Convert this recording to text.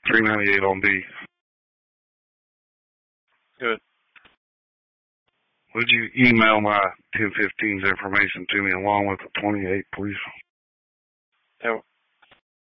398 on B. Good. Would you email my 1015's information to me along with the 28, please? Yeah,